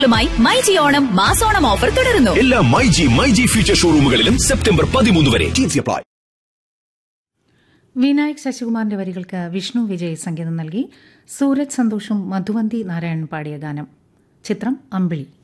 MyG Onam മാസോണം offer തുടരുന്നു. എല്ലാ myG future ഷോറൂമുകളിലും September 13 വരെ. അപ്ലൈ. വിനായക് ശശികുമാറിന്റെ വരികൾക്ക് വിഷ്ണു വിജയ് സംഗീതം നൽകി. സൂരജ് സന്തോഷും മധുവന്തി നാരായണൻ പാടിയ ഗാനം. ചിത്രം അമ്പിളി.